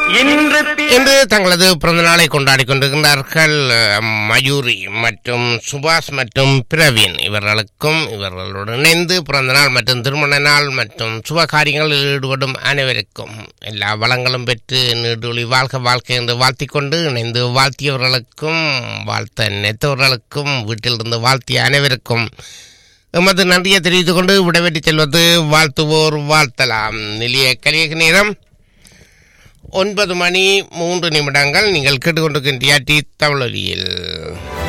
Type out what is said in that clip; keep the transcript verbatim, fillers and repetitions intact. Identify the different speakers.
Speaker 1: இன்று தங்களது பிறந்த நாளை கொண்டாடி கொண்டிருக்கின்றார்கள் மயூரி மற்றும் சுபாஷ் மற்றும் பிரவீன். இவர்களுக்கும் இவர்களுடன் இணைந்து பிறந்த நாள் மற்றும் திருமண நாள் மற்றும் சுப காரியங்களில் ஈடுபடும் அனைவருக்கும் எல்லா வளங்களும் பெற்று நீடொழி வாழ்க வாழ்க்கை என்று வாழ்த்திக் கொண்டு இணைந்து வாழ்த்தியவர்களுக்கும் வாழ்த்த நினைத்தவர்களுக்கும் வீட்டிலிருந்து வாழ்த்திய அனைவருக்கும் எமது நன்றியை தெரிவித்துக் கொண்டு விடைபெற்று செல்வது வாழ்த்துவோர் வாழ்த்தலாம். நிலைய கலியக நேரம் ஒன்பது மணி மூன்று நிமிடங்கள். நீங்கள் கேட்டுக்கொண்டிருக்கின்ற டி தமிழொலியில்